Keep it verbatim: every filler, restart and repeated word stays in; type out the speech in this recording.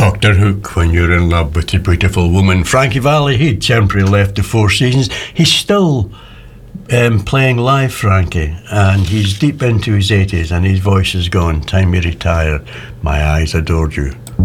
Doctor Hook, when you're in love with a beautiful woman. Frankie Valli, he'd temporarily left the Four Seasons. He's still um, playing live, Frankie, and he's deep into his eighties, and his voice is gone. Time to retire. My eyes adored you.